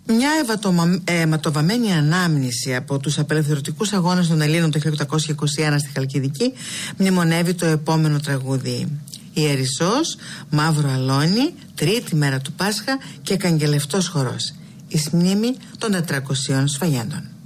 Μια αιματοβαμμένη ανάμνηση από τους απελευθερωτικούς αγώνες των Ελλήνων το 1821 στη Χαλκιδική μνημονεύει το επόμενο τραγούδι. Η Ερισσός, Μαύρο Αλόνι, τρίτη μέρα του Πάσχα και Καγγελευτός χορός. Εις μνήμη των 400 σφαγέντων.